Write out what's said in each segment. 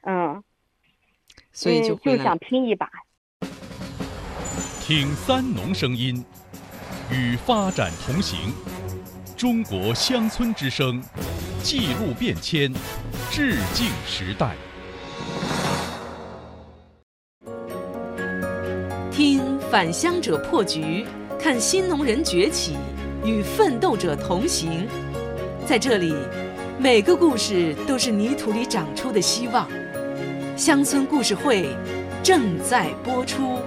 嗯所以就回来了。 就想拼一把。 听三农声音，与发展同行。中国乡村之声，记录变迁，致敬时代。 听返乡者破局，看新农人崛起，与奋斗者同行。在这里，每个故事都是泥土里长出的希望。乡村故事会正在播出。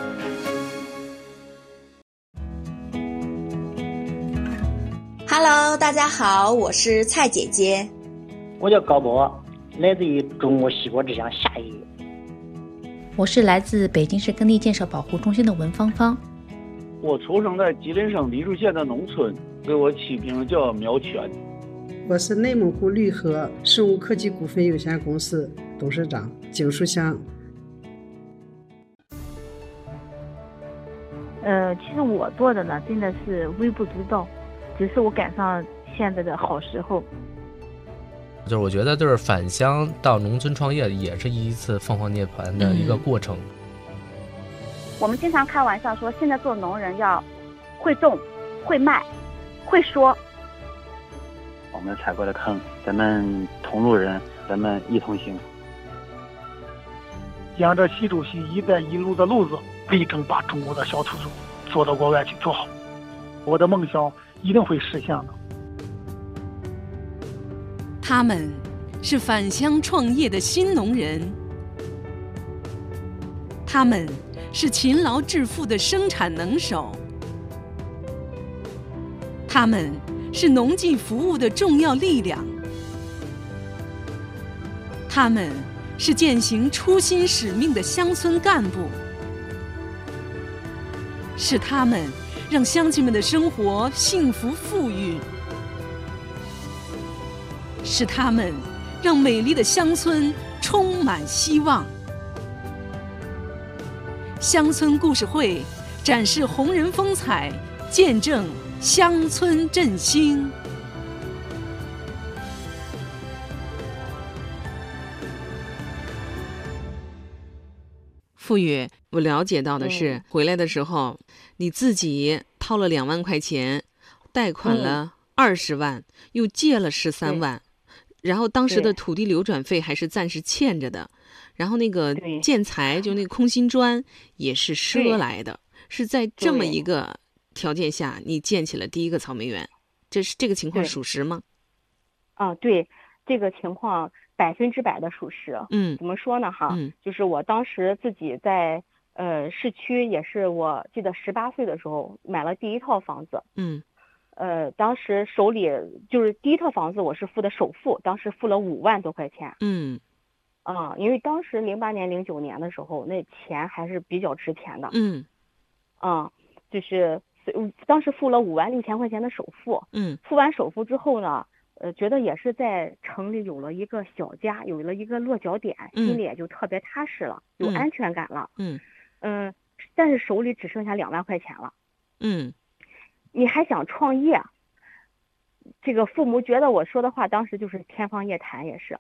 Hello， 大家好，我是蔡姐姐。 我叫高波，来自于中国西国之乡夏邑。 我是来自北京市耕地建设保护中心的文芳芳。 我出生在吉林省黎树县的农村，给我起名叫苗全。 我是内蒙古绿禾生物科技股份有限公司董事长景书香。 其实我做的呢，真的是微不足道，只是我赶上现在的好时候。 就是我觉得，就是返乡到农村创业，也是一次凤凰涅槃的一个过程。 我们经常开玩笑说，现在做农人要会种、会卖、会说。 我们踩过的坑，咱们同路人，咱们一同行。 沿着习主席“一带一路”的路子，力争把中国的小土豆做到国外去做好。我的梦想一定会实现的。 他们是返乡创业的新农人，他们是勤劳致富的生产能手，他们是农技服务的重要力量，他们是践行初心使命的乡村干部，是他们让乡亲们的生活幸福富裕，是他们让美丽的乡村充满希望。乡村故事会展示红人风采，见证乡村振兴。 付宇，我了解到的是，回来的时候你自己掏了2万块钱，贷款了20万，又借了13万。然后当时的土地流转费还是暂时欠着的，然后那个建材就那个空心砖也是赊来的，是在这么一个条件下你建起了第一个草莓园，这个情况属实吗？ 对，这个情况100%的属实。怎么说呢哈？就是我当时自己在市区，也是我记得18岁的时候买了第一套房子。当时手里就是第一套房子，我是付的首付，当时付了5万多块钱。因为当时08年、09年的时候，那钱还是比较值钱的。就是当时付了5万6千块钱的首付。付完首付之后呢，觉得也是在城里有了一个小家，有了一个落脚点，心里也就特别踏实了，有安全感了。但是手里只剩下2万块钱了。你还想创业？这个父母觉得我说的话当时就是天方夜谭，也是。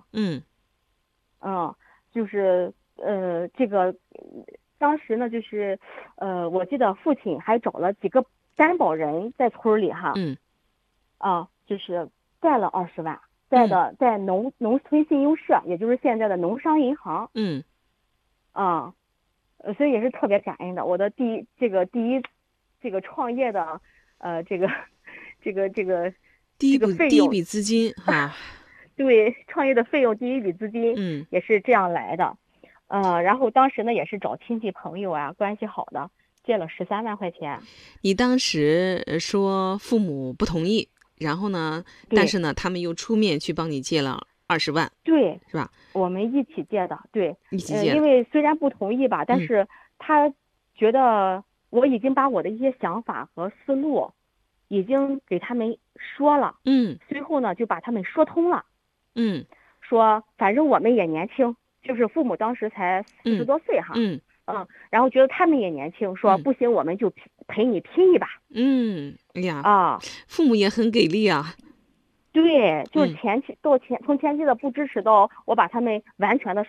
就是这个当时呢，就是我记得父亲还找了几个担保人在村里哈。就是贷了20万，在农村信用社，也就是现在的农商银行。所以也是特别感恩的。我的第一创业的这个第一笔资金哈。 对，创业的费用第一笔资金也是这样来的。然后当时呢也是找亲戚朋友啊，关系好的借了13万块钱。 你当时说父母不同意，然后呢，但是呢他们又出面去帮你借了20万。 对， 是吧？ 我们一起借的。对， 一起借的。 因为虽然不同意吧，但是他觉得我已经把我的一些想法和思路已经给他们说了。随后呢就把他们说通了。说反正我们也年轻，就是父母当时才40多岁哈。然后觉得他们也年轻，说不行我们就陪你拼一把。 哎呀，父母也很给力啊。 对，就是从前期的不支持到我把他们完全的